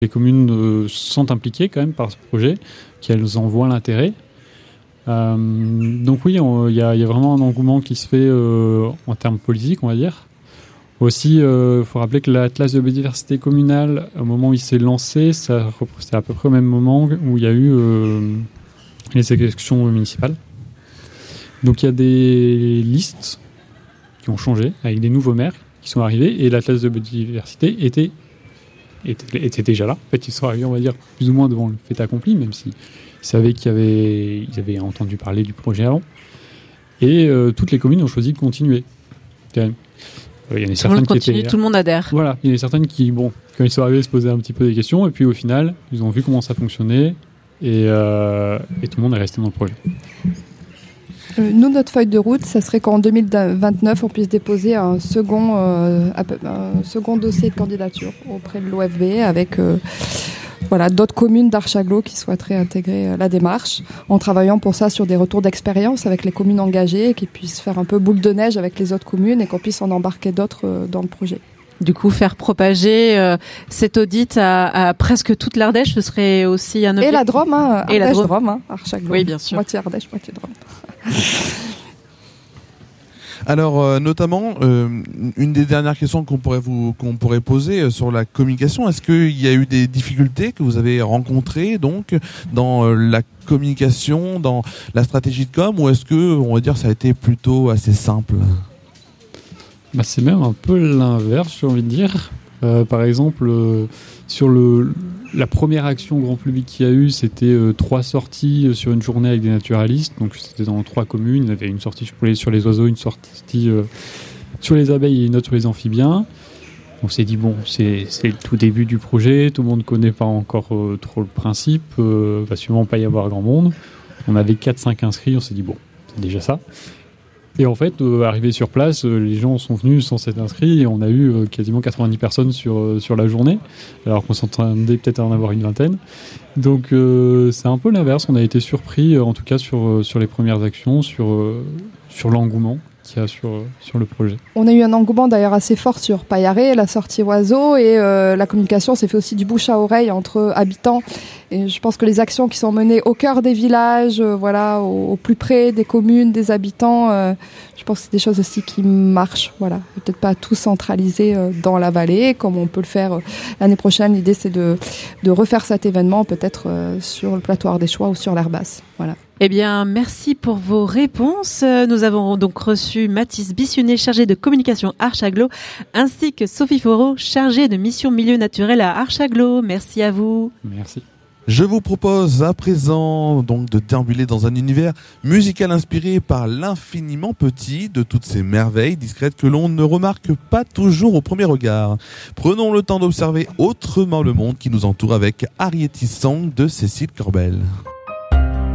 Les communes sont impliquées quand même par ce projet, qu'elles en voient l'intérêt. Donc oui, il y a vraiment un engouement qui se fait en termes politiques, on va dire. Aussi, faut rappeler que l'Atlas de biodiversité communale, au moment où il s'est lancé, c'était à peu près au même moment où il y a eu les élections municipales. Donc il y a des listes qui ont changé, avec des nouveaux maires qui sont arrivés, et l'Atlas de biodiversité était déjà là. En fait, ils sont arrivés, on va dire, plus ou moins devant le fait accompli, même s'ils savaient ils avaient entendu parler du projet avant. Et toutes les communes ont choisi de continuer. Quand même. Il y en a certaines qui étaient... tout le monde adhère. Voilà, il y en a certaines qui, bon, quand ils sont arrivés, se posaient un petit peu des questions, et puis au final, ils ont vu comment ça fonctionnait, et tout le monde est resté dans le projet. Nous, notre feuille de route, ça serait qu'en 2029, on puisse déposer un second dossier de candidature auprès de l'OFB avec d'autres communes d'Archaglo qui souhaiteraient intégrer la démarche, en travaillant pour ça sur des retours d'expérience avec les communes engagées, qui puissent faire un peu boule de neige avec les autres communes et qu'on puisse en embarquer d'autres dans le projet. Du coup, faire propager cet audit à presque toute l'Ardèche, ce serait aussi un objectif. Et la Drôme, Ardèche-Drôme, Archaglo. Oui, bien sûr. Moitié Ardèche, moitié Drôme. Alors, notamment, une des dernières questions qu'on pourrait poser sur la communication, est-ce qu'il y a eu des difficultés que vous avez rencontrées donc dans la communication, dans la stratégie de com, ou est-ce que, on va dire, ça a été plutôt assez simple ? C'est même un peu l'inverse, j'ai envie de dire. Par exemple, sur la première action grand public qu'il y a eu, c'était 3 sorties sur une journée avec des naturalistes. Donc c'était dans 3 communes. Il y avait une sortie sur les oiseaux, une sortie sur les abeilles et une autre sur les amphibiens. On s'est dit, bon, c'est le tout début du projet, tout le monde ne connaît pas encore trop le principe, va sûrement pas y avoir grand monde. On avait 4-5 inscrits, on s'est dit, bon, c'est déjà ça. Et en fait, arrivé sur place, les gens sont venus sans s'être inscrits et on a eu quasiment 90 personnes sur la journée, alors qu'on s'entendait peut-être à en avoir une vingtaine. Donc c'est un peu l'inverse, on a été surpris, en tout cas sur les premières actions, sur l'engouement qu'il y a sur le projet. On a eu un engouement d'ailleurs assez fort sur Paillaré, la sortie oiseaux, et la communication s'est fait aussi du bouche à oreille entre habitants. Et je pense que les actions qui sont menées au cœur des villages, au plus près des communes, des habitants, je pense que c'est des choses aussi qui marchent. Voilà, peut-être pas tout centralisé dans la vallée, comme on peut le faire l'année prochaine. L'idée, c'est de refaire cet événement peut-être sur le plateau ardéchois ou sur l'aire basse. Voilà. Eh bien, merci pour vos réponses. Nous avons donc reçu Mathis Bissunet, chargé de communication Archaglo, ainsi que Sophie Foreau, chargée de mission milieu naturel à Archaglo. Merci à vous. Merci. Je vous propose à présent donc de déambuler dans un univers musical inspiré par l'infiniment petit de toutes ces merveilles discrètes que l'on ne remarque pas toujours au premier regard. Prenons le temps d'observer autrement le monde qui nous entoure avec Arietti Song de Cécile Corbel.